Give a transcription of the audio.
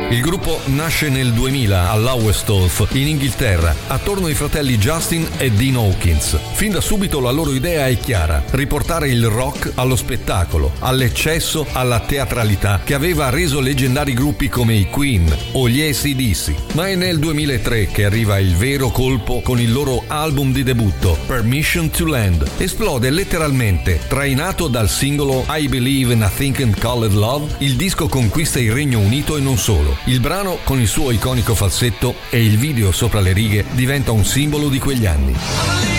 Il gruppo nasce nel 2000 a Lowestoft, in Inghilterra, attorno ai fratelli Justin e Dean Hawkins. Fin da subito la loro idea è chiara: riportare il rock allo spettacolo, all'eccesso, alla teatralità che aveva reso leggendari gruppi come i Queen o gli AC/DC. Ma è nel 2003 che arriva il vero colpo con il loro album di debutto, Permission to Land. Esplode letteralmente. Trainato dal singolo I Believe in a Thing Called Love, il disco conquista il Regno Unito e non solo. Il brano, con il suo iconico falsetto e il video sopra le righe, diventa un simbolo di quegli anni.